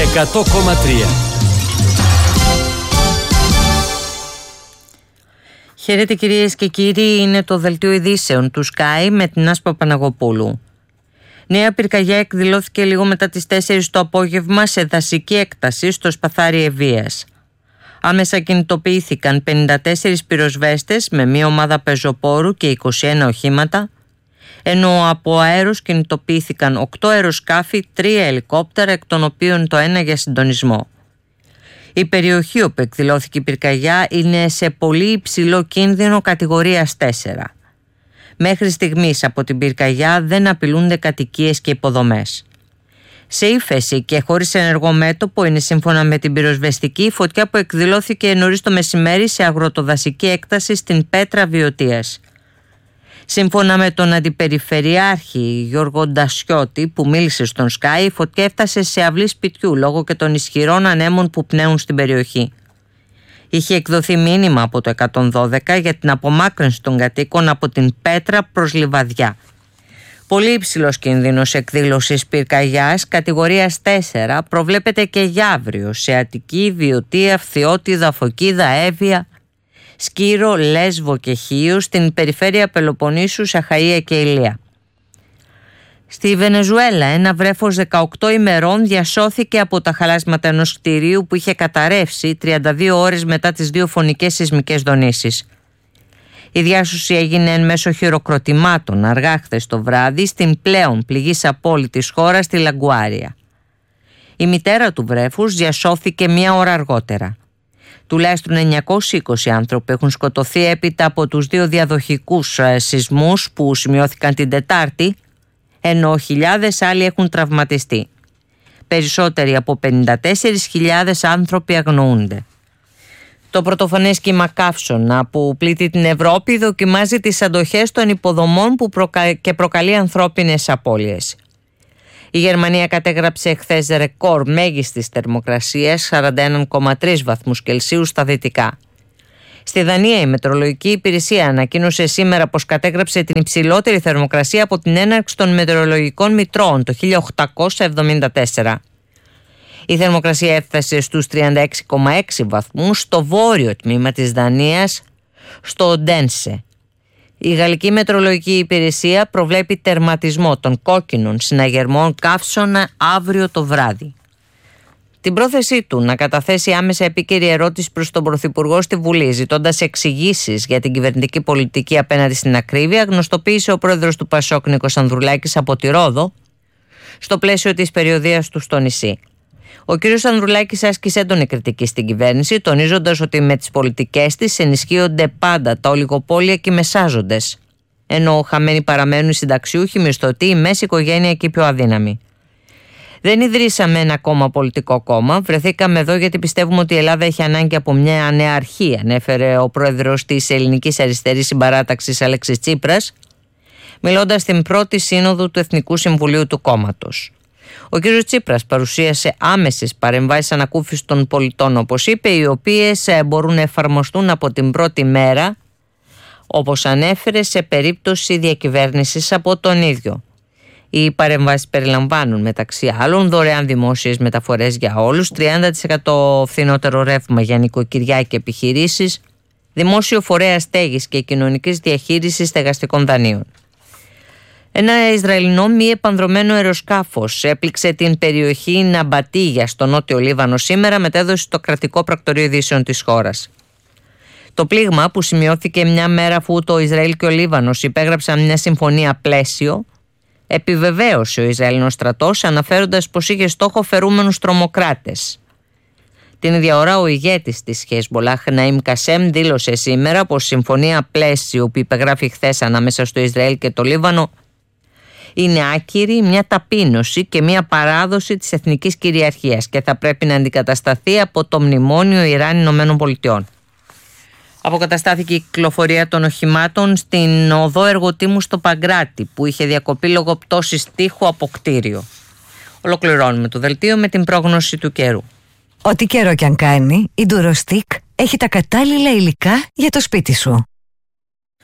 100,3. Χαίρετε κυρίες και κύριοι, είναι το δελτίο ειδήσεων του Sky με την Άσπα Παναγοπούλου. Νέα πυρκαγιά εκδηλώθηκε λίγο μετά τις 4 το απόγευμα σε δασική έκταση στο Σπαθάρι Ευβοίας. Άμεσα κινητοποιήθηκαν 54 πυροσβέστες με μία ομάδα πεζοπόρου και 21 οχήματα, ενώ από αέρος κινητοποιήθηκαν 8 αεροσκάφη, 3 ελικόπτερα, εκ των οποίων το ένα για συντονισμό. Η περιοχή όπου εκδηλώθηκε η πυρκαγιά είναι σε πολύ υψηλό κίνδυνο κατηγορίας 4. Μέχρι στιγμής από την πυρκαγιά δεν απειλούνται κατοικίες και υποδομές. Σε ύφεση και χωρίς ενεργό μέτωπο είναι, σύμφωνα με την πυροσβεστική, η φωτιά που εκδηλώθηκε νωρίς το μεσημέρι σε αγροτοδασική έκταση στην Πέτρα Βιωτίας. Σύμφωνα με τον Αντιπεριφερειάρχη Γιώργο Ντασιώτη, που μίλησε στον Sky, η φωτιά έφτασε σε αυλή σπιτιού λόγω και των ισχυρών ανέμων που πνέουν στην περιοχή. Είχε εκδοθεί μήνυμα από το 112 για την απομάκρυνση των κατοίκων από την Πέτρα προς Λιβαδιά. Πολύ υψηλός κίνδυνος εκδήλωσης πυρκαγιάς κατηγορίας 4 προβλέπεται και για αύριο σε Αττική, Βιωτία, Φθιώτιδα, Φωκίδα, Εύβοια, Σκύρο, Λέσβο και Χίο, στην περιφέρεια Πελοποννήσου, Σαχαΐα και Ηλία. Στη Βενεζουέλα ένα βρέφος 18 ημερών διασώθηκε από τα χαλάσματα ενός κτηρίου που είχε καταρρεύσει 32 ώρες μετά τις 2 φωνικές σεισμικές δονήσεις. Η διάσωση έγινε εν μέσω χειροκροτημάτων αργά χθες το βράδυ στην πλέον πληγής πόλη της χώρας, τη Λαγκουάρια. Η μητέρα του βρέφους διασώθηκε 1 ώρα αργότερα. Τουλάχιστον 920 άνθρωποι έχουν σκοτωθεί έπειτα από τους 2 διαδοχικούς σεισμούς που σημειώθηκαν την Τετάρτη, ενώ χιλιάδες άλλοι έχουν τραυματιστεί. Περισσότεροι από 54.000 άνθρωποι αγνοούνται. Το πρωτοφανές κύμα καύσωνα που πλήττει την Ευρώπη δοκιμάζει τις αντοχές των υποδομών και προκαλεί ανθρώπινες απώλειες. Η Γερμανία κατέγραψε χθες ρεκόρ μέγιστης θερμοκρασίας 41,3 βαθμούς Κελσίου στα δυτικά. Στη Δανία η Μετεωρολογική Υπηρεσία ανακοίνωσε σήμερα πως κατέγραψε την υψηλότερη θερμοκρασία από την έναρξη των μετεωρολογικών μητρώων το 1874. Η θερμοκρασία έφτασε στους 36,6 βαθμούς στο βόρειο τμήμα της Δανίας, στο Οντένσε. Η Γαλλική Μετεωρολογική Υπηρεσία προβλέπει τερματισμό των κόκκινων συναγερμών καύσωνα αύριο το βράδυ. Την πρόθεσή του να καταθέσει άμεσα επίκαιρη ερώτηση προς τον Πρωθυπουργό στη Βουλή, ζητώντας εξηγήσεις για την κυβερνητική πολιτική απέναντι στην ακρίβεια, γνωστοποίησε ο πρόεδρος του Πασόκ Νίκος Ανδρουλάκης από τη Ρόδο, στο πλαίσιο της περιοδείας του στο νησί. Ο κ. Ανδρουλάκης άσκησε έντονη κριτική στην κυβέρνηση, τονίζοντας ότι με τις πολιτικές της ενισχύονται πάντα τα ολιγοπόλια και οι μεσάζοντες, ενώ χαμένοι παραμένουν οι συνταξιούχοι, μισθωτοί, η μέση οικογένεια και οι πιο αδύναμοι. Δεν ιδρύσαμε ένα ακόμα πολιτικό κόμμα. Βρεθήκαμε εδώ γιατί πιστεύουμε ότι η Ελλάδα έχει ανάγκη από μια νέα αρχή, ανέφερε ο πρόεδρος της Ελληνικής Αριστερής Συμπαράταξης Αλέξης Τσίπρας, μιλώντας στην πρώτη σύνοδο του Εθνικού Συμβουλίου του κόμματος. Ο κ. Τσίπρας παρουσίασε άμεσες παρεμβάσεις ανακούφισης των πολιτών, όπως είπε, οι οποίες μπορούν να εφαρμοστούν από την πρώτη μέρα, όπως ανέφερε, σε περίπτωση διακυβέρνησης από τον ίδιο. Οι παρεμβάσεις περιλαμβάνουν μεταξύ άλλων δωρεάν δημόσιες μεταφορές για όλους, 30% φθηνότερο ρεύμα για νοικοκυριά και επιχειρήσεις, δημόσιο φορέα στέγης και κοινωνικής διαχείρισης στεγαστικών δανείων. Ένα Ισραηλινό μη επανδρωμένο αεροσκάφος έπληξε την περιοχή Ναμπατίγια στο νότιο Λίβανο σήμερα, μετέδωσε στο κρατικό πρακτορείο ειδήσεων της χώρας. Το πλήγμα, που σημειώθηκε μια μέρα αφού το Ισραήλ και ο Λίβανος υπέγραψαν μια συμφωνία πλαίσιο, επιβεβαίωσε ο Ισραηλινός στρατός, αναφέροντας πως είχε στόχο φερούμενους τρομοκράτες. Την ίδια ώρα ο ηγέτης της Χεσμολάχ Ναΐμ Κασέμ δήλωσε σήμερα πως η συμφωνία πλαίσιο που υπεγράφει χθες ανάμεσα στο Ισραήλ και το Λίβανο είναι άκυρη, μια ταπείνωση και μια παράδοση της εθνικής κυριαρχίας και θα πρέπει να αντικατασταθεί από το μνημόνιο Ιράν-Ηνωμένων Αποκαταστάθηκε η κυκλοφορία των οχημάτων στην οδό Εργοτήμου στο Παγκράτη, που είχε διακοπεί λόγω πτώσης τείχου από κτίριο. Ολοκληρώνουμε το δελτίο με την πρόγνωση του καιρού. Ό,τι καιρό κι αν κάνει, η Ντουροστικ έχει τα κατάλληλα υλικά για το σπίτι σου.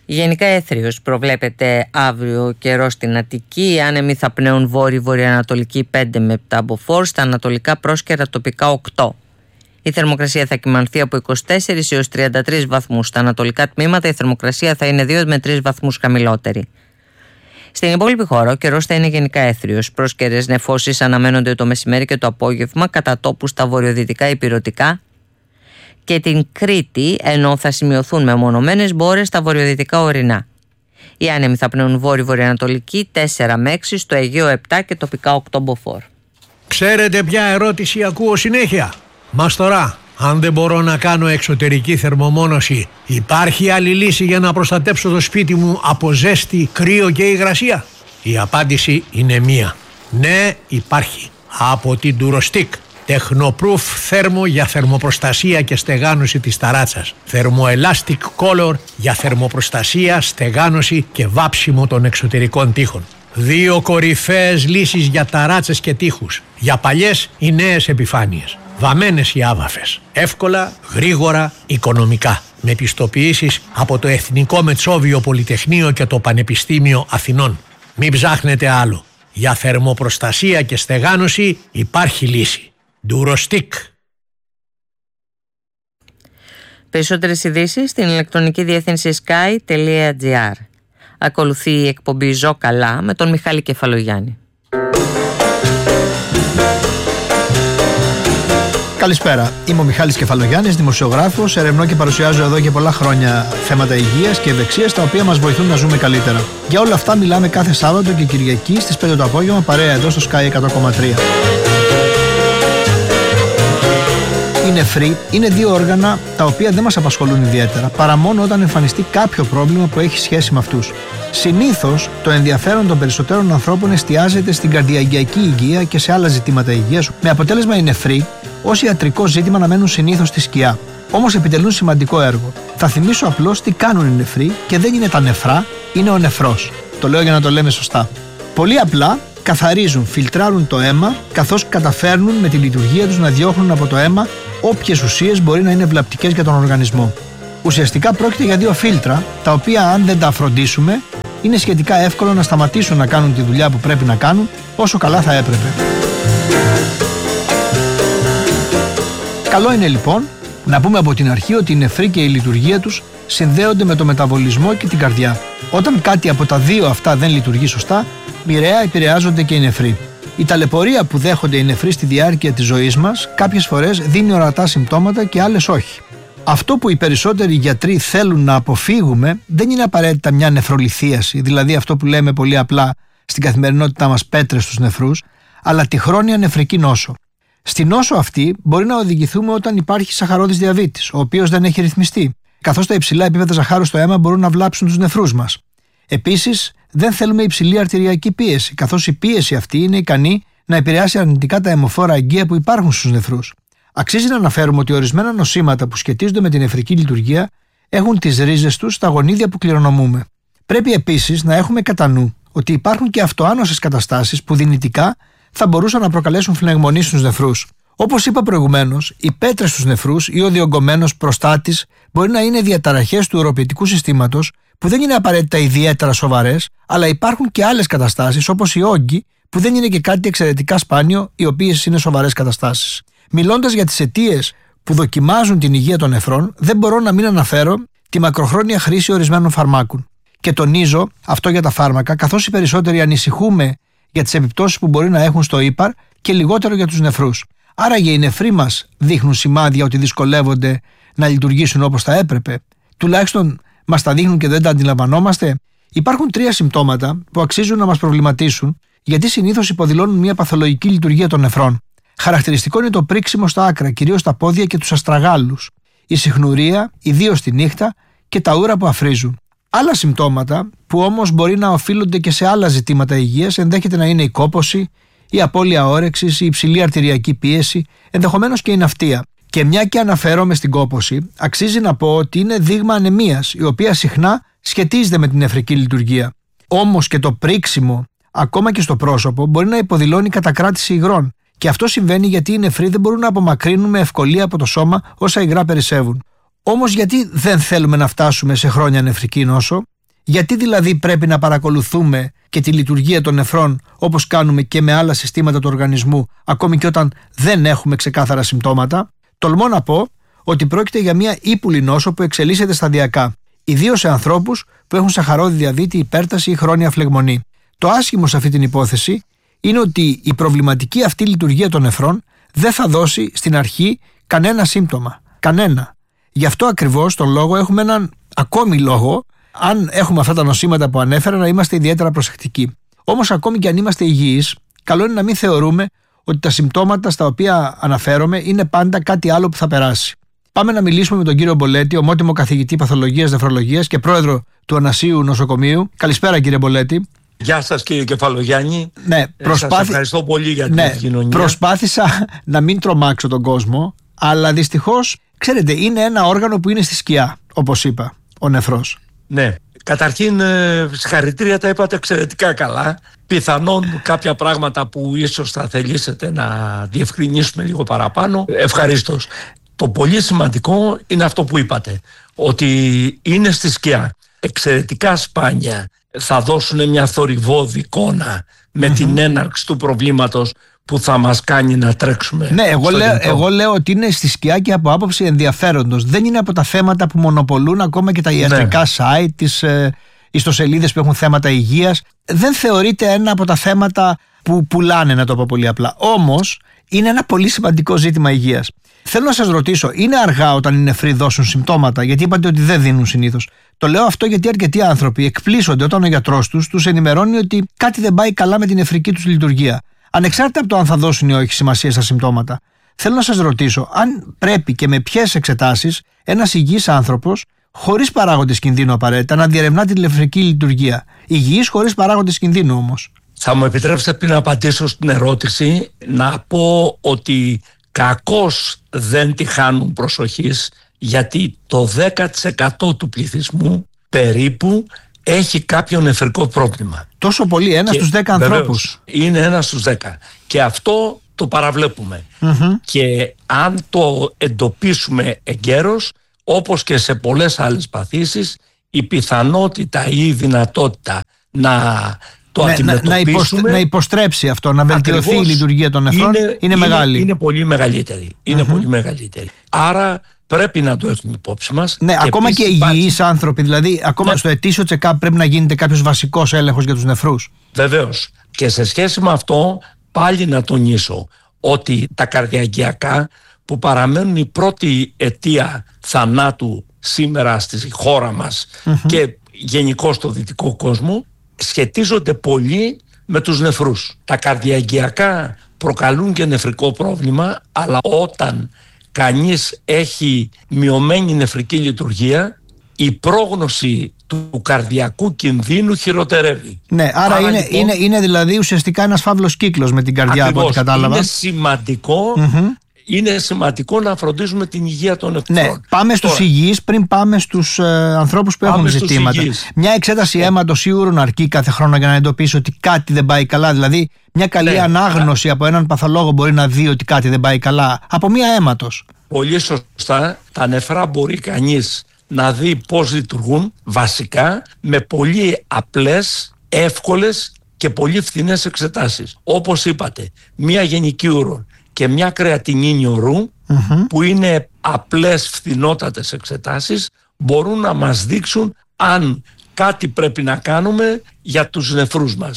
Γενικά έθριος προβλέπεται αύριο καιρό στην Αττική. Οι άνεμοι θα πνέουν βόρειο-βορειοανατολική 5 με 7 μποφόρ, στα ανατολικά πρόσκαιρα τοπικά 8. Η θερμοκρασία θα κυμανθεί από 24 έως 33 βαθμούς. Στα ανατολικά τμήματα η θερμοκρασία θα είναι 2 με 3 βαθμούς χαμηλότερη. Στην υπόλοιπη χώρα ο καιρός θα είναι γενικά έθριος. Πρόσκαιρες νεφώσεις αναμένονται το μεσημέρι και το απόγευμα, κατά τόπου στα βορειοδυτικά υπηρωτικά και την Κρήτη, ενώ θα σημειωθούν μεμονωμένες μπόρες στα βορειοδυτικά ορεινά. Οι άνεμοι θα πνέουν βόρειο-βορειοανατολική 4 με 6, στο Αιγαίο 7 και τοπικά 8 μποφόρ. Ξέρετε ποια ερώτηση ακούω συνέχεια? Μαστορά, αν δεν μπορώ να κάνω εξωτερική θερμομόνωση, υπάρχει άλλη λύση για να προστατέψω το σπίτι μου από ζέστη, κρύο και υγρασία? Η απάντηση είναι μία. Ναι, υπάρχει. Από την Durostick. Technoproof θέρμο για θερμοπροστασία και στεγάνωση της ταράτσας. Thermoelastic Color για θερμοπροστασία, στεγάνωση και βάψιμο των εξωτερικών τοίχων. 2 κορυφαίες λύσεις για ταράτσες και τοίχους. Για παλιές ή νέες επιφάνειες. Βαμμένες οι άβαφες. Εύκολα, γρήγορα, οικονομικά. Με πιστοποιήσεις από το Εθνικό Μετσόβιο Πολυτεχνείο και το Πανεπιστήμιο Αθηνών. Μην ψάχνετε άλλο. Για θερμοπροστασία και στεγάνωση υπάρχει λύση. Durostick. Περισσότερες ειδήσεις στην ηλεκτρονική διεύθυνση sky.gr. Ακολουθεί η εκπομπή «Ζω καλά» με τον Μιχάλη Κεφαλογιάννη. Καλησπέρα. Είμαι ο Μιχάλης Κεφαλογιάννης, δημοσιογράφος. Ερευνώ και παρουσιάζω εδώ και πολλά χρόνια θέματα υγείας και ευεξίας, τα οποία μας βοηθούν να ζούμε καλύτερα. Για όλα αυτά μιλάμε κάθε Σάββατο και Κυριακή στις 5 το απόγευμα, παρέα εδώ στο Sky 100,3. Οι νεφροί είναι 2 όργανα τα οποία δεν μας απασχολούν ιδιαίτερα, παρά μόνο όταν εμφανιστεί κάποιο πρόβλημα που έχει σχέση με αυτούς. Συνήθως, το ενδιαφέρον των περισσότερων ανθρώπων εστιάζεται στην καρδιαγγειακή υγεία και σε άλλα ζητήματα υγείας, με αποτέλεσμα οι νεφροί ως ιατρικό ζήτημα να μένουν συνήθως στη σκιά. Όμως επιτελούν σημαντικό έργο. Θα θυμίσω απλώς τι κάνουν οι νεφροί, και δεν είναι τα νεφρά, είναι ο νεφρός. Το λέω για να το λέμε σωστά. Πολύ απλά καθαρίζουν, φιλτράρουν το αίμα, καθώς καταφέρνουν με τη λειτουργία τους να διώχνουν από το αίμα όποιες ουσίες μπορεί να είναι βλαπτικές για τον οργανισμό. Ουσιαστικά πρόκειται για 2 φίλτρα, τα οποία αν δεν τα φροντίσουμε, είναι σχετικά εύκολο να σταματήσουν να κάνουν τη δουλειά που πρέπει να κάνουν όσο καλά θα έπρεπε. Καλό είναι λοιπόν να πούμε από την αρχή ότι οι νεφροί και η λειτουργία τους συνδέονται με το μεταβολισμό και την καρδιά. Όταν κάτι από τα 2 αυτά δεν λειτουργεί σωστά, μοιραία επηρεάζονται και οι νεφροί. Η ταλαιπωρία που δέχονται οι νεφροί στη διάρκεια της ζωής μας κάποιες φορές δίνει ορατά συμπτώματα και άλλες όχι. Αυτό που οι περισσότεροι γιατροί θέλουν να αποφύγουμε δεν είναι απαραίτητα μια νεφρολιθίαση, δηλαδή αυτό που λέμε πολύ απλά στην καθημερινότητά μας πέτρες στους νεφρούς, αλλά τη χρόνια νεφρική νόσο. Στη νόσο αυτή μπορεί να οδηγηθούμε όταν υπάρχει σαχαρώδης διαβήτης, ο οποίος δεν έχει ρυθμιστεί, καθώς τα υψηλά επίπεδα ζαχάρου στο αίμα μπορούν να βλάψουν τους νεφρούς μας. Επίσης, δεν θέλουμε υψηλή αρτηριακή πίεση, καθώς η πίεση αυτή είναι ικανή να επηρεάσει αρνητικά τα αιμοφόρα αγκία που υπάρχουν στους νεφρούς. Αξίζει να αναφέρουμε ότι ορισμένα νοσήματα που σχετίζονται με την νεφρική λειτουργία έχουν τις ρίζες τους στα γονίδια που κληρονομούμε. Πρέπει επίσης να έχουμε κατά νου ότι υπάρχουν και αυτοάνωσες καταστάσεις που δυνητικά θα μπορούσαν να προκαλέσουν φλεγμονή στους νεφρούς. Όπως είπα προηγουμένως, οι πέτρες στους νεφρούς ή ο διογκωμένος προστάτης μπορεί να είναι διαταραχές του ουροποιητικού συστήματος που δεν είναι απαραίτητα ιδιαίτερα σοβαρές, αλλά υπάρχουν και άλλες καταστάσεις όπως οι όγκοι, που δεν είναι και κάτι εξαιρετικά σπάνιο, οι οποίες είναι σοβαρές καταστάσεις. Μιλώντας για τις αιτίες που δοκιμάζουν την υγεία των νεφρών, δεν μπορώ να μην αναφέρω τη μακροχρόνια χρήση ορισμένων φαρμάκων. Και τονίζω αυτό για τα φάρμακα, καθώς οι περισσότεροι ανησυχούμε για τις επιπτώσεις που μπορεί να έχουν στο ύπαρ και λιγότερο για τους νεφρούς. Άραγε οι νεφροί μας δείχνουν σημάδια ότι δυσκολεύονται να λειτουργήσουν όπως θα έπρεπε? Τουλάχιστον μας τα δείχνουν και δεν τα αντιλαμβανόμαστε? Υπάρχουν 3 συμπτώματα που αξίζουν να μας προβληματίσουν, γιατί συνήθως υποδηλώνουν μια παθολογική λειτουργία των νεφρών. Χαρακτηριστικό είναι το πρίξιμο στα άκρα, κυρίως στα πόδια και τους αστραγάλους, η συχνουρία, ιδίως τη νύχτα, και τα ούρα που αφρίζουν. Άλλα συμπτώματα, που όμως μπορεί να οφείλονται και σε άλλα ζητήματα υγείας, ενδέχεται να είναι η κόπωση, η απώλεια όρεξης, η υψηλή αρτηριακή πίεση, ενδεχομένως και η ναυτία. Και μια και αναφέρομαι στην κόπωση, αξίζει να πω ότι είναι δείγμα ανεμίας, η οποία συχνά σχετίζεται με την νεφρική λειτουργία. Όμως και το πρίξιμο, ακόμα και στο πρόσωπο, μπορεί να υποδηλώνει κατακράτηση υγρών. Και αυτό συμβαίνει γιατί οι νεφροί δεν μπορούν να απομακρύνουν με ευκολία από το σώμα όσα υγρά περισσεύουν. Όμως γιατί δεν θέλουμε να φτάσουμε σε χρόνια νεφρική νόσο? Γιατί δηλαδή πρέπει να παρακολουθούμε και τη λειτουργία των νεφρών όπως κάνουμε και με άλλα συστήματα του οργανισμού, ακόμη και όταν δεν έχουμε ξεκάθαρα συμπτώματα? Τολμώ να πω ότι πρόκειται για μια ύπουλη νόσο που εξελίσσεται σταδιακά, ιδίως σε ανθρώπους που έχουν σαχαρώδη διαβήτη, υπέρταση ή χρόνια φλεγμονή. Το άσχημο σε αυτή την υπόθεση είναι ότι η προβληματική αυτή λειτουργία των νεφρών δεν θα δώσει στην αρχή κανένα σύμπτωμα. Κανένα. Γι' αυτό ακριβώς τον λόγο έχουμε έναν ακόμη λόγο, αν έχουμε αυτά τα νοσήματα που ανέφερα, να είμαστε ιδιαίτερα προσεκτικοί. Όμως, ακόμη και αν είμαστε υγιείς, καλό είναι να μην θεωρούμε ότι τα συμπτώματα στα οποία αναφέρομαι είναι πάντα κάτι άλλο που θα περάσει. Πάμε να μιλήσουμε με τον κύριο Μπολέτη, ομότιμο καθηγητή παθολογίας νεφρολογίας και πρόεδρο του Ανασίου Νοσοκομείου. Καλησπέρα, κύριε Μπολέτη. Γεια σας, κύριε Κεφαλογιάννη. Ναι, σας ευχαριστώ πολύ για την επικοινωνία. Προσπάθησα να μην τρομάξω τον κόσμο, αλλά δυστυχώς, ξέρετε, είναι ένα όργανο που είναι στη σκιά, όπως είπα, ο νεφρός. Ναι. Καταρχήν, συγχαρητήρια, τα είπατε εξαιρετικά καλά. Πιθανόν κάποια πράγματα που ίσως θα θελήσετε να διευκρινίσουμε λίγο παραπάνω, ευχαρίστως. Το πολύ σημαντικό είναι αυτό που είπατε, ότι είναι στη σκιά. Εξαιρετικά σπάνια θα δώσουν μια θορυβώδη εικόνα με την έναρξη του προβλήματος που θα μας κάνει να τρέξουμε. Ναι, εγώ λέω ότι είναι στη σκιά και από άποψη ενδιαφέροντος. Δεν είναι από τα θέματα που μονοπολούν ακόμα και τα ιατρικά site, τις ιστοσελίδες που έχουν θέματα υγείας. Δεν θεωρείται ένα από τα θέματα που πουλάνε, να το πω πολύ απλά. Όμως είναι ένα πολύ σημαντικό ζήτημα υγείας. Θέλω να σας ρωτήσω, είναι αργά όταν οι νεφροί δώσουν συμπτώματα? Γιατί είπατε ότι δεν δίνουν συνήθως. Το λέω αυτό γιατί αρκετοί άνθρωποι εκπλήσονται όταν ο γιατρός τους ενημερώνει ότι κάτι δεν πάει καλά με την νεφρική τους λειτουργία. Ανεξάρτητα από το αν θα δώσουν ή όχι σημασία στα συμπτώματα. Θέλω να σας ρωτήσω, αν πρέπει και με ποιες εξετάσεις ένας υγιής άνθρωπος, χωρίς παράγοντες κινδύνου απαραίτητα, να διερευνά την νεφρική λειτουργία. Υγιής χωρίς παράγοντες κινδύνου όμως. Θα μου επιτρέψετε, πριν απαντήσω στην ερώτηση, να πω ότι κακώς δεν τη χάνουν προσοχής, γιατί το 10% του πληθυσμού περίπου έχει κάποιο νεφρικό πρόβλημα. Τόσο πολύ, ένας στους 10 ανθρώπους. Είναι ένας στους 10. Και αυτό το παραβλέπουμε. Και αν το εντοπίσουμε εγκαίρως, όπως και σε πολλές άλλες παθήσεις, η πιθανότητα ή η δυνατότητα να το αντιμετωπίσουμε, να υποστρέψει αυτό, να βελτιωθεί η λειτουργία των νεφρών είναι μεγάλη. Είναι πολύ μεγαλύτερη. Πολύ μεγαλύτερη. Άρα πρέπει να το έχουμε υπόψη μας. Ναι, και ακόμα και υγιείς άνθρωποι, δηλαδή ακόμα στο ετήσιο check-up πρέπει να γίνεται κάποιος βασικός έλεγχος για τους νεφρούς. Βεβαίως. Και σε σχέση με αυτό, πάλι να τονίσω ότι τα καρδιαγγειακά, που παραμένουν η πρώτη αιτία θανάτου σήμερα στη χώρα μας και γενικώς στο δυτικό κόσμο, σχετίζονται πολύ με τους νεφρούς. Τα καρδιαγγειακά προκαλούν και νεφρικό πρόβλημα, αλλά όταν κανείς έχει μειωμένη νεφρική λειτουργία, η πρόγνωση του καρδιακού κινδύνου χειροτερεύει. Ναι, άρα είναι δηλαδή ουσιαστικά ένας φαύλος κύκλος με την καρδιά, από ό,τι κατάλαβα. Είναι σημαντικό να φροντίζουμε την υγεία των νεφρών. Ναι, πάμε στους υγιείς πριν πάμε στους ανθρώπους που έχουν ζητήματα. Μια εξέταση αίματος σίγουρα αρκεί κάθε χρόνο για να εντοπίσει ότι κάτι δεν πάει καλά. Δηλαδή, μια καλή ανάγνωση από έναν παθολόγο μπορεί να δει ότι κάτι δεν πάει καλά από μια αίματος. Πολύ σωστά. Τα νεφρά μπορεί κανείς να δει πώς λειτουργούν βασικά με πολύ απλές, εύκολες και πολύ φθηνές εξετάσεις. Όπως είπατε, μια γενική ουρών και μια κρεατινίνη ορού, που είναι απλές, φθηνότατες εξετάσεις, μπορούν να να κάτι πρέπει να κάνουμε για τους νεφρούς μας.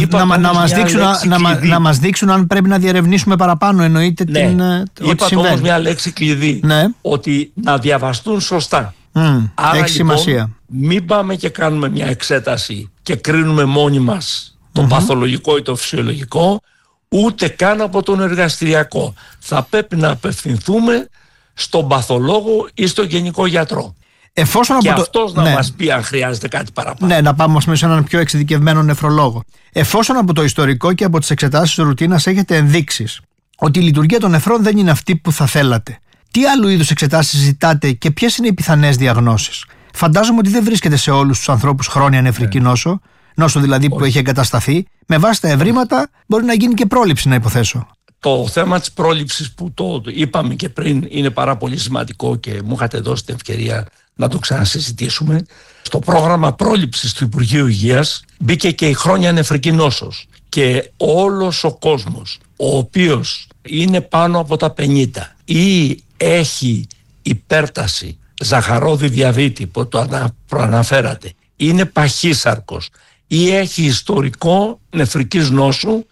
Να μας δείξουν αν πρέπει να διερευνήσουμε παραπάνω, εννοείται. Είπατε όμως μια λέξη κλειδί, ότι να διαβαστούν σωστά. Άρα έχει σημασία. Μην πάμε και κάνουμε μια εξέταση και κρίνουμε μόνοι μας το παθολογικό ή το φυσιολογικό, ούτε καν από τον εργαστηριακό. Θα πρέπει να απευθυνθούμε στον παθολόγο ή στον γενικό γιατρό. Και αυτός να μας πει αν χρειάζεται κάτι παραπάνω. Ναι, να πάμε σε έναν πιο εξειδικευμένο νεφρολόγο. Εφόσον από το ιστορικό και από τις εξετάσεις ρουτίνας έχετε ενδείξεις ότι η λειτουργία των νεφρών δεν είναι αυτή που θα θέλατε, τι άλλου είδους εξετάσεις ζητάτε και ποιες είναι οι πιθανές διαγνώσεις? Φαντάζομαι ότι δεν βρίσκεται σε όλους τους ανθρώπους χρόνια νεφρική νόσο δηλαδή που έχει εγκατασταθεί. Με βάση τα ευρήματα μπορεί να γίνει και πρόληψη, να υποθέσω. Το θέμα της πρόληψης που το είπαμε και πριν είναι πάρα πολύ σημαντικό και μου είχατε δώσει την ευκαιρία να το ξανασυζητήσουμε. Στο πρόγραμμα πρόληψης του Υπουργείου Υγείας μπήκε και η χρόνια νεφρική νόσος. Και όλος ο κόσμος, ο οποίος είναι πάνω από τα 50 ή έχει υπέρταση, ζαχαρόδι διαβήτη που το προαναφέρατε, είναι παχύσαρκος ή έχει ιστορικό νεφρικής νόσου,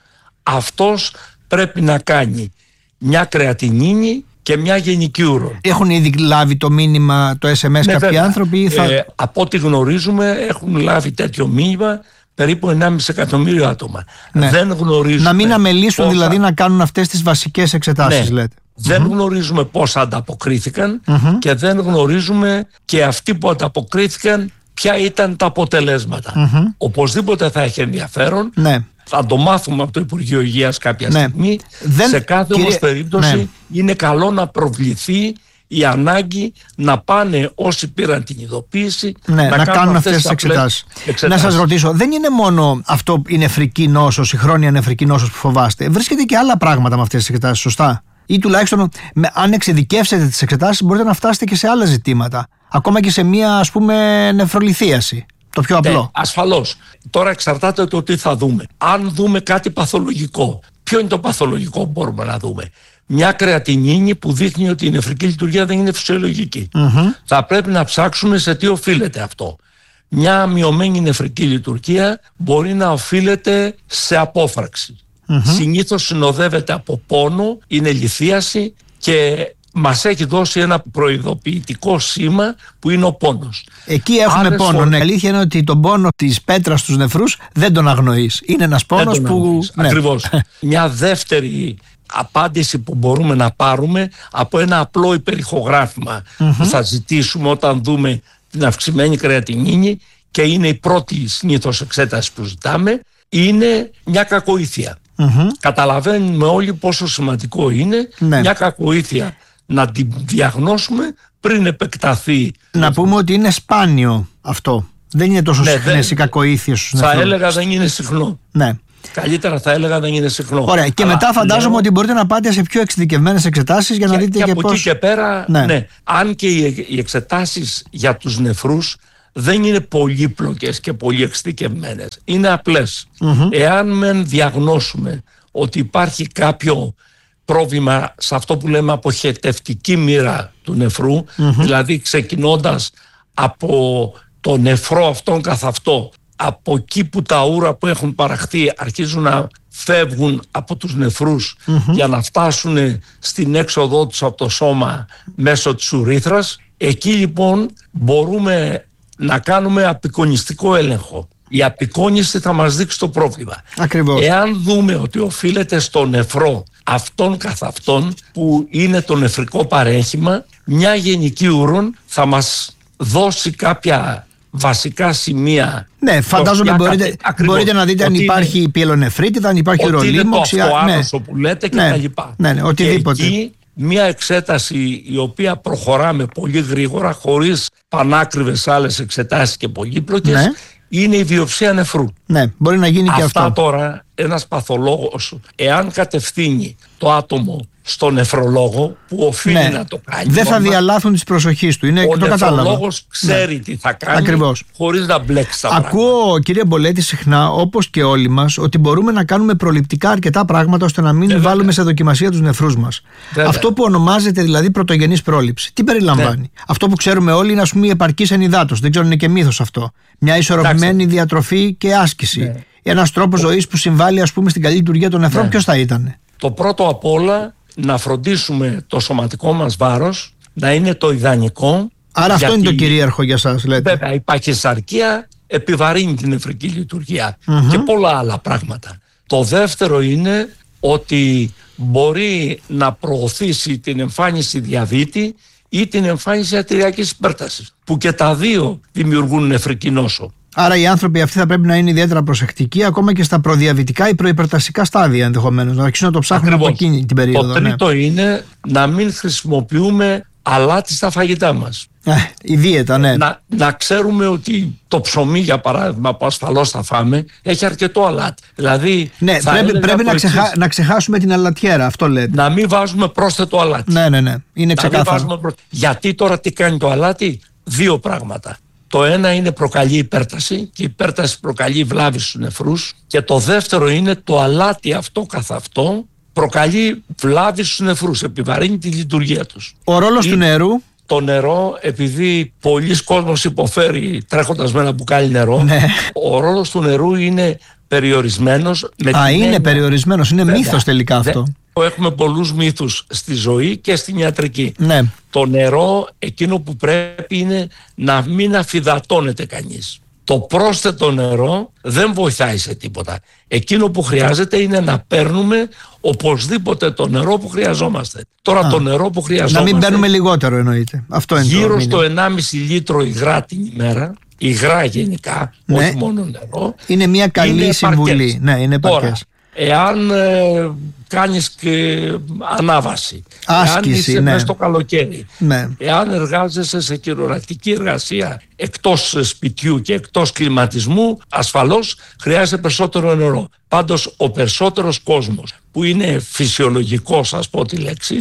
αυτός πρέπει να κάνει μια κρεατινίνη και μια γενική ουρών. Έχουν ήδη λάβει το μήνυμα, το SMS κάποιοι άνθρωποι ή θα... Από ό,τι γνωρίζουμε έχουν λάβει τέτοιο μήνυμα περίπου 1,5 εκατομμύριο άτομα. Ναι. Δεν γνωρίζουμε. Να μην αμελήσουν δηλαδή να κάνουν αυτές τις βασικές εξετάσεις, ναι, λέτε. Δεν γνωρίζουμε πώς ανταποκρίθηκαν και δεν γνωρίζουμε και αυτοί που ανταποκρίθηκαν ποια ήταν τα αποτελέσματα. Οπωσδήποτε θα έχει ενδιαφέρον. Ναι. Θα το μάθουμε από το Υπουργείο Υγείας κάποια στιγμή. Σε κάθε όμως περίπτωση είναι καλό να προβληθεί η ανάγκη να πάνε όσοι πήραν την ειδοποίηση να κάνουν αυτές τις εξετάσεις. Να σας ρωτήσω, δεν είναι μόνο αυτό η νεφρική νόσος, η χρόνια νεφρική νόσος που φοβάστε. Βρίσκεται και άλλα πράγματα με αυτές τις εξετάσεις, σωστά? Ή τουλάχιστον αν εξειδικεύσετε τις εξετάσεις μπορείτε να φτάσετε και σε άλλα ζητήματα. Ακόμα και σε μία, ας πούμε, νεφρολιθίαση. Το πιο απλό. Ναι, ασφαλώς. Τώρα εξαρτάται το τι θα δούμε. Αν δούμε κάτι παθολογικό, ποιο είναι το παθολογικό που μπορούμε να δούμε? Μια κρεατινίνη που δείχνει ότι η νεφρική λειτουργία δεν είναι φυσιολογική. Θα πρέπει να ψάξουμε σε τι οφείλεται αυτό. Μια μειωμένη νεφρική λειτουργία μπορεί να οφείλεται σε απόφραξη. Συνήθως συνοδεύεται από πόνο, είναι λιθίαση και μας έχει δώσει ένα προειδοποιητικό σήμα που είναι ο πόνος. Εκεί έχουμε πόνο. Ναι. Η αλήθεια είναι ότι τον πόνο της πέτρας στους νεφρούς δεν τον αγνοείς. Είναι ένας πόνος που... Ναι. Ακριβώς. Μια δεύτερη απάντηση που μπορούμε να πάρουμε από ένα απλό υπερηχογράφημα που θα ζητήσουμε όταν δούμε την αυξημένη κρεατινίνη, και είναι η πρώτη συνήθως εξέταση που ζητάμε, είναι μια κακοήθεια. Καταλαβαίνουμε όλοι πόσο σημαντικό είναι μια κακοήθεια να την διαγνώσουμε πριν επεκταθεί. Να πούμε ότι είναι σπάνιο αυτό. Δεν είναι τόσο συχνές οι κακοήθειες στους νεφρούς. Θα έλεγα δεν είναι συχνό. Ναι. Καλύτερα θα έλεγα δεν είναι συχνό. Ωραία. Και αλλά μετά φαντάζομαι ότι μπορείτε να πάτε σε πιο εξειδικευμένες εξετάσεις για να δείτε και από πώς... εκεί και πέρα, ναι. Αν και οι εξετάσεις για τους νεφρούς δεν είναι πολύπλοκες και πολύ εξειδικευμένες. Είναι απλές. Εάν μεν διαγνώσουμε ότι υπάρχει κάποιο πρόβλημα σε αυτό που λέμε αποχετευτική μοίρα του νεφρού, δηλαδή ξεκινώντας από το νεφρό αυτόν καθ' αυτό, από εκεί που τα ούρα που έχουν παραχθεί αρχίζουν να φεύγουν από τους νεφρούς για να φτάσουν στην έξοδό τους από το σώμα μέσω της ουρήθρας, εκεί λοιπόν μπορούμε να κάνουμε απεικονιστικό έλεγχο. Η απεικόνιση θα μας δείξει το πρόβλημα. Ακριβώς. Εάν δούμε ότι οφείλεται στο νεφρό αυτόν καθ' αυτόν που είναι το νεφρικό παρέχημα, μια γενική ούρων θα μας δώσει κάποια βασικά σημεία. Ναι, φαντάζομαι μπορείτε να δείτε αν υπάρχει πιελονεφρίτιδα, αν υπάρχει ουρολίμωξη. Είναι το αυτοάνωσο που λέτε και τα λοιπά. Ναι, οτιδήποτε. Και εκεί μια εξέταση η οποία προχωράμε πολύ γρήγορα, χωρίς πανάκριβες άλλες εξετάσεις και πολύπλοκες, είναι η βιοψία νεφρού. Ναι, μπορεί να γίνει και αυτό. Αυτά τώρα ένας παθολόγος, εάν κατευθύνει το άτομο στο νεφρολόγο που οφείλει να το κάνει, δεν θα διαλάθουν τις προσοχής του. Ο νεφρολόγος ξέρει τι θα κάνει χωρίς να μπλέξει τα πράγματα. Ακούω, κύριε Μπολέτη, συχνά, όπως και όλοι μας, ότι μπορούμε να κάνουμε προληπτικά αρκετά πράγματα ώστε να μην βάλουμε σε δοκιμασία τους νεφρούς μας. Αυτό που ονομάζεται δηλαδή πρωτογενής πρόληψη, τι περιλαμβάνει? Αυτό που ξέρουμε όλοι είναι, ας πούμε, η επαρκής ενυδάτωση. Δεν ξέρω αν είναι και μύθος αυτό. Μια ισορροπημένη διατροφή και άσκηση. Ένας τρόπος ζωής που συμβάλλει, ας πούμε, στην καλή λειτουργία των νεφρών, ποιος θα ήταν? Το πρώτο απ' όλα, να φροντίσουμε το σωματικό μας βάρος να είναι το ιδανικό. Άρα αυτό είναι το κυρίαρχο για σας, λέτε? Βέβαια, η παχυσαρκία επιβαρύνει την νεφρική λειτουργία και πολλά άλλα πράγματα. Το δεύτερο είναι ότι μπορεί να προωθήσει την εμφάνιση διαβήτη ή την εμφάνιση αρτηριακής υπέρτασης, που και τα δύο δημιουργούν νεφρική νόσο. Άρα οι άνθρωποι αυτοί θα πρέπει να είναι ιδιαίτερα προσεκτικοί ακόμα και στα προδιαβητικά ή προϋπερτασικά στάδια, ενδεχομένως. Να αρχίσουν να το ψάχνουν από εκείνη την περίοδο. Το τρίτο είναι να μην χρησιμοποιούμε αλάτι στα φαγητά μας. Η δίαιτα, ναι. Να ξέρουμε ότι το ψωμί, για παράδειγμα, που ασφαλώς θα φάμε, έχει αρκετό αλάτι. Δηλαδή, ναι, πρέπει να ξεχάσουμε την αλατιέρα, αυτό λέτε. Να μην βάζουμε πρόσθετο αλάτι. Ναι. Είναι ξεκάθαρο. Γιατί τώρα τι κάνει το αλάτι? δύο πράγματα. Το ένα είναι προκαλεί υπέρταση και η υπέρταση προκαλεί βλάβη στους νεφρούς, και το δεύτερο είναι το αλάτι αυτό καθ' αυτό προκαλεί βλάβη στους νεφρούς, επιβαρύνει τη λειτουργία τους. Ο ρόλος του νερού. Το νερό, επειδή πολλοί κόσμος υποφέρει τρέχοντας με ένα μπουκάλι νερό, ναι. Ο ρόλος του νερού είναι περιορισμένος. Είναι περιορισμένος, είναι μύθος τελικά αυτό. Έχουμε πολλούς μύθους στη ζωή και στην ιατρική. Ναι. Το νερό, εκείνο που πρέπει είναι να μην αφυδατώνεται κανείς. Το πρόσθετο νερό δεν βοηθάει σε τίποτα. Εκείνο που χρειάζεται είναι να παίρνουμε οπωσδήποτε το νερό που χρειαζόμαστε. Τώρα το νερό που χρειαζόμαστε... Να μην παίρνουμε λιγότερο, εννοείται. Αυτό είναι γύρω στο 1,5 λίτρο υγρά την ημέρα. Υγρά γενικά, ναι. Όχι μόνο νερό. Είναι μια καλή συμβουλή. Ναι, είναι επαρκές. Εάν κάνεις και ανάβαση, άσκηση, εάν είσαι μέσα στο καλοκαίρι, ναι. Εάν εργάζεσαι σε χειρουργική εργασία εκτός σπιτιού και εκτός κλιματισμού, ασφαλώς χρειάζεται περισσότερο νερό. Πάντως ο περισσότερος κόσμος που είναι φυσιολογικός, ας πω τη λέξη,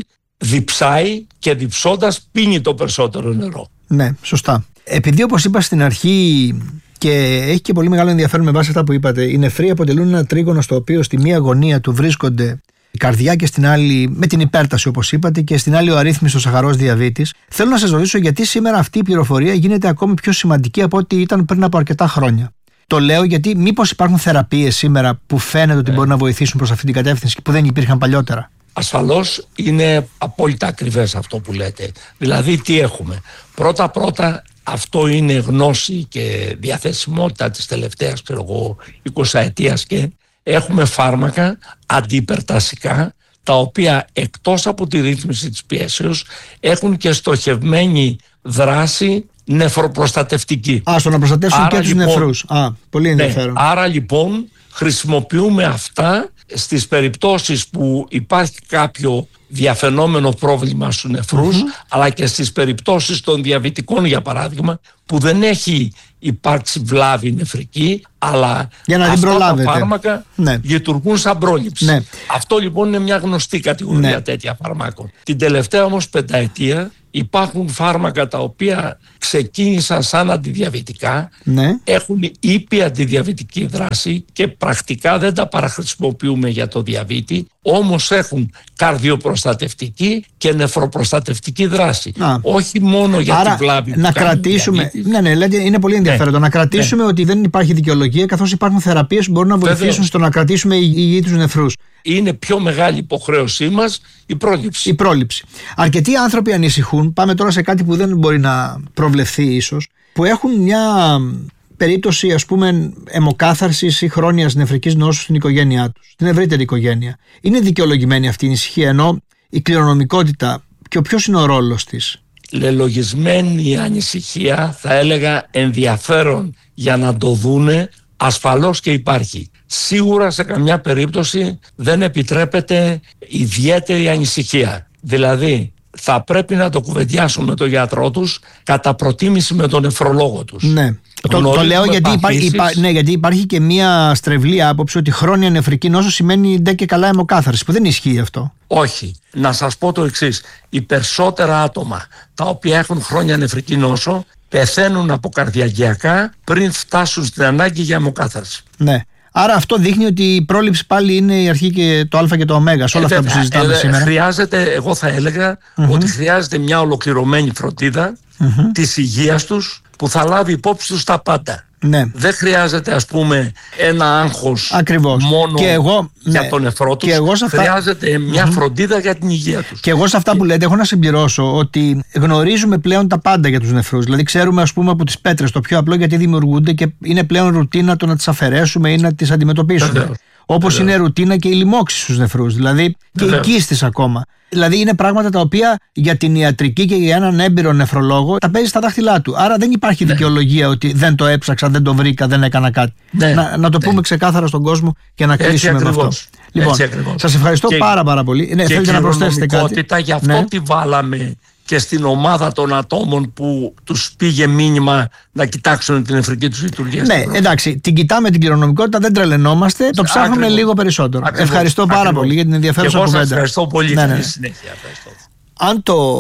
διψάει και διψώντας πίνει το περισσότερο νερό. Ναι, σωστά. Επειδή, όπως είπα στην αρχή, και έχει και πολύ μεγάλο ενδιαφέρον με βάση αυτά που είπατε, οι νεφροί αποτελούν ένα τρίγωνο στο οποίο στη μία γωνία του βρίσκονται η καρδιά και στην άλλη με την υπέρταση, όπως είπατε, και στην άλλη ο αρρύθμιστος σαχαρός διαβήτης. Θέλω να σας ρωτήσω γιατί σήμερα αυτή η πληροφορία γίνεται ακόμη πιο σημαντική από ό,τι ήταν πριν από αρκετά χρόνια. Το λέω γιατί μήπως υπάρχουν θεραπείες σήμερα που φαίνεται ότι μπορούν να βοηθήσουν προς αυτή την κατεύθυνση και που δεν υπήρχαν παλιότερα. Ασφαλώς είναι απόλυτα ακριβές αυτό που λέτε. Δηλαδή τι έχουμε? Πρώτα αυτό είναι γνώση και διαθεσιμότητα της τελευταίας 20 ετίας, και έχουμε φάρμακα αντιυπερτασικά τα οποία εκτός από τη ρύθμιση της πιέσεως έχουν και στοχευμένη δράση νεφροπροστατευτική. Στο να προστατεύσουν και τους νεφρούς. Πολύ ενδιαφέρον. Ναι, άρα λοιπόν χρησιμοποιούμε αυτά στις περιπτώσεις που υπάρχει κάποιο διαφαινόμενο πρόβλημα στους νεφρούς, αλλά και στις περιπτώσεις των διαβητικών, για παράδειγμα, που δεν έχει υπάρξει βλάβη νεφρική, αλλά για να αυτά τα φάρμακα λειτουργούν σαν πρόληψη. Ναι. Αυτό λοιπόν είναι μια γνωστή κατηγορία τέτοια φαρμάκων. Την τελευταία όμως πενταετία υπάρχουν φάρμακα τα οποία ξεκίνησαν σαν αντιδιαβητικά, έχουν ήπια αντιδιαβητική δράση και πρακτικά δεν τα παραχρησιμοποιούμε για το διαβήτη, όμως έχουν καρδιοπροστατευτική και νεφροπροστατευτική δράση. Όχι μόνο για τη βλάβη να κρατήσουμε. Είναι πολύ ενδιαφέρον. Να κρατήσουμε ότι δεν υπάρχει δικαιολογία, καθώς υπάρχουν θεραπείες που μπορούν να βοηθήσουν στο να κρατήσουμε υγιή τους νεφρούς. Είναι πιο μεγάλη υποχρέωσή μας η πρόληψη. Αρκετοί άνθρωποι ανησυχούν, πάμε τώρα σε κάτι που δεν μπορεί να προβλεφθεί ίσως, που έχουν μια περίπτωση, ας πούμε, αιμοκάθαρσης ή χρόνιας νεφρικής νόσου στην οικογένειά τους, στην ευρύτερη οικογένεια. Είναι δικαιολογημένη αυτή η ανησυχία, ενώ η κληρονομικότητα, και ποιος είναι ο ρόλος της? Λελογισμένη ανησυχία, θα έλεγα ενδιαφέρον για να το δούνε, ασφαλώς και υπάρχει. Σίγουρα σε καμιά περίπτωση δεν επιτρέπεται ιδιαίτερη ανησυχία. Δηλαδή θα πρέπει να το κουβεντιάσουν με τον γιατρό τους, κατά προτίμηση με τον νεφρολόγο τους. Ναι. Το λέω γιατί υπάρχει και μια στρεβλή άποψη ότι χρόνια νεφρική νόσο σημαίνει ντε και καλά αιμοκάθαρση, που δεν ισχύει αυτό. Όχι. Να σας πω το εξής. Οι περισσότερα άτομα τα οποία έχουν χρόνια νεφρική νόσο πεθαίνουν από καρδιαγγειακά πριν φτάσουν στην ανάγκη για αιμοκάθαρση. Ναι. Άρα αυτό δείχνει ότι η πρόληψη πάλι είναι η αρχή και το α και το ω σε όλα αυτά που συζητάμε σήμερα. Χρειάζεται, εγώ θα έλεγα ότι χρειάζεται μια ολοκληρωμένη φροντίδα της υγείας τους που θα λάβει υπόψη τους τα πάντα. Ναι. Δεν χρειάζεται, ας πούμε, ένα άγχος μόνο για τον νεφρό τους. Χρειάζεται μια φροντίδα για την υγεία τους. Και εγώ σε αυτά που λέτε έχω να συμπληρώσω ότι γνωρίζουμε πλέον τα πάντα για τους νεφρούς. Δηλαδή ξέρουμε, ας πούμε, από τις πέτρες το πιο απλό γιατί δημιουργούνται και είναι πλέον ρουτίνα το να τις αφαιρέσουμε ή να τις αντιμετωπίσουμε. Όπως είναι ρουτίνα και η λοιμώξη στους νεφρούς, δηλαδή και η κίστης ακόμα. Δηλαδή είναι πράγματα τα οποία για την ιατρική και για έναν έμπειρο νεφρολόγο τα παίζει στα δάχτυλά του. Άρα δεν υπάρχει δικαιολογία ότι δεν το έψαξα, δεν το βρήκα, δεν έκανα κάτι. Να το πούμε ξεκάθαρα στον κόσμο και να κλείσουμε με αυτό. Λοιπόν, σας ευχαριστώ πάρα πολύ. Θέλετε να προσθέσετε κάτι? Γι' αυτό τη βάλαμε και στην ομάδα των ατόμων που τους πήγε μήνυμα να κοιτάξουν την νεφρική τους λειτουργία. Ναι, εντάξει, την κοιτάμε την κληρονομικότητα, δεν τρελαινόμαστε, το ψάχνουμε λίγο περισσότερο. Ευχαριστώ πάρα πολύ για την ενδιαφέρουσα κουβέντα. Ευχαριστώ πολύ. Συνέχεια. Αν το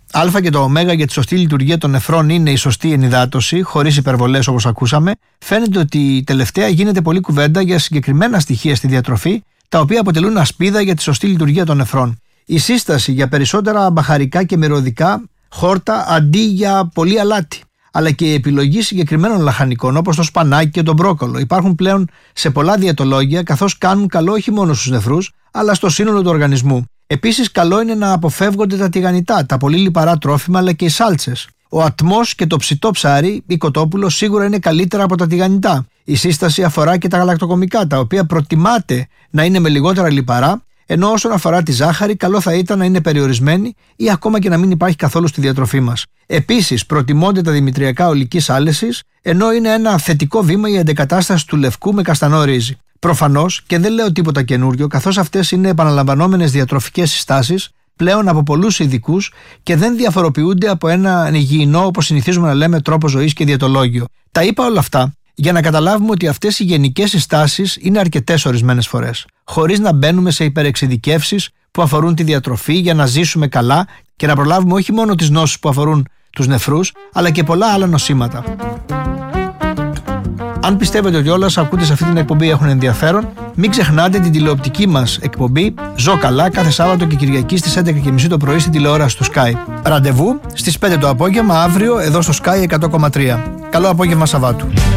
Α και το Ω για τη σωστή λειτουργία των νεφρών είναι η σωστή ενυδάτωση, χωρίς υπερβολές όπως ακούσαμε. Φαίνεται ότι τελευταία γίνεται πολλή κουβέντα για συγκεκριμένα στοιχεία στη διατροφή, τα οποία αποτελούν ασπίδα για τη σωστή λειτουργία των νεφρών. Η σύσταση για περισσότερα μπαχαρικά και μυρωδικά χόρτα αντί για πολύ αλάτι, αλλά και η επιλογή συγκεκριμένων λαχανικών όπως το σπανάκι και το μπρόκολο υπάρχουν πλέον σε πολλά διαιτολόγια, καθώς κάνουν καλό όχι μόνο στους νεφρούς, αλλά στο σύνολο του οργανισμού. Επίσης, καλό είναι να αποφεύγονται τα τηγανιτά, τα πολύ λιπαρά τρόφιμα αλλά και οι σάλτσες. Ο ατμός και το ψητό ψάρι ή κοτόπουλο σίγουρα είναι καλύτερα από τα τηγανιτά. Η σύσταση αφορά και τα γαλακτοκομικά, τα οποία προτιμάται να είναι με λιγότερα λιπαρά, ενώ όσον αφορά τη ζάχαρη, καλό θα ήταν να είναι περιορισμένη ή ακόμα και να μην υπάρχει καθόλου στη διατροφή μας. Επίσης, προτιμώνται τα δημητριακά ολικής άλεσης, ενώ είναι ένα θετικό βήμα η αντεκατάσταση του λευκού με καστανό ρύζι. Προφανώς, και δεν λέω τίποτα καινούριο, καθώς αυτές είναι επαναλαμβανόμενες διατροφικές συστάσεις πλέον από πολλούς ειδικούς και δεν διαφοροποιούνται από ένα υγιεινό, όπως συνηθίζουμε να λέμε, τρόπο ζωής και διαιτολόγιο. Τα είπα όλα αυτά για να καταλάβουμε ότι αυτές οι γενικές συστάσεις είναι αρκετές ορισμένες φορές, χωρίς να μπαίνουμε σε υπερεξειδικεύσεις που αφορούν τη διατροφή για να ζήσουμε καλά και να προλάβουμε όχι μόνο τις νόσους που αφορούν τους νεφρούς, αλλά και πολλά άλλα νοσήματα. Αν πιστεύετε ότι όλα σας ακούτε σε αυτή την εκπομπή έχουν ενδιαφέρον, μην ξεχνάτε την τηλεοπτική μας εκπομπή «Ζω καλά» κάθε Σάββατο και Κυριακή στις 11:30 το πρωί στην τηλεόραση του Sky. Ραντεβού στις 5 το απόγευμα αύριο εδώ στο Sky 100,3. Καλό απόγευμα Σαββάτου.